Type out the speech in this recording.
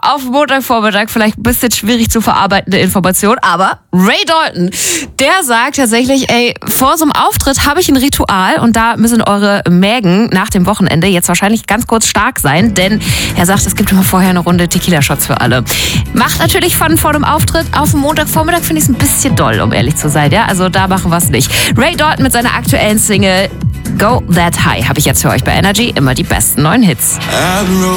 auf Montagvormittag vielleicht ein bisschen schwierig zu verarbeitende Information, aber Ray Dalton, der sagt tatsächlich, ey, vor so einem Auftritt habe ich ein Ritual und da müssen eure Mägen nach dem Wochenende jetzt wahrscheinlich ganz kurz stark sein, denn er sagt, es gibt immer vorher eine Runde Tequila-Shots für alle. Macht natürlich Fun vor dem Auftritt. Auf dem Montagvormittag finde ich es ein bisschen doll, um ehrlich zu sein, ja, also da machen wir es nicht. Ray Dalton mit seiner aktuellen Single Go That High habe ich jetzt für euch bei Energy, immer die besten neuen Hits.